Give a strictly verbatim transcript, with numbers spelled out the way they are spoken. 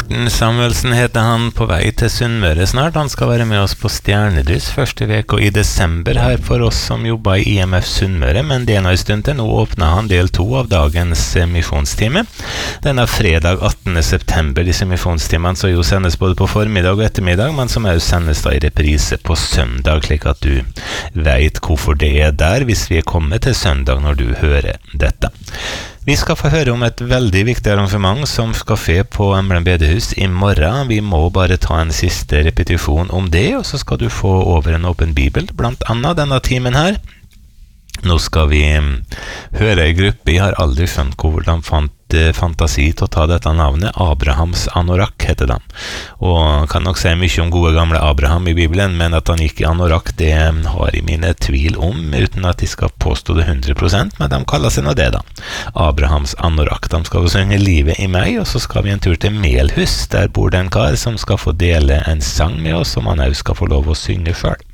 Morten Samuelsen heter han, på vei til Sunnmøre snart. Han skal være med oss på Stjernedryss første veka i desember her for oss som jobber i I M F Sunnmøre, men det er nå en stund til. Nå åpner han del to av dagens misjonstime. Denne fredag attende september, disse misjonstimene som jo sendes både på formiddag og ettermiddag, men som også sendes da i reprise på søndag, slik at du vet hvorfor det er der hvis vi er kommet til søndag når du hører dette. Vi skal få høre om et veldig viktig arrangement som skal skje på Emblem bedehus i morgen. Vi må bare ta en siste repetisjon om det, og så skal du få over en åpen bibel, blant annet denne timen her. Nå skal vi høre en gruppe. Jeg har aldri skjønt hvordan fant fantasi til å ta dette navnet. Abrahams anorakk heter de. Og kan nok si mye om gode gamle Abraham i Bibelen, men at han gikk i anorakk, det har jeg mine tvil om, uten at de skal påstå det hundre prosent, men de kaller seg nå det da. Abrahams anorakk. De skal synge Livet i meg, og så skal vi en tur til Melhus. Der bor det en kar som skal få dele en sang med oss, som han også skal få lov å synge selv.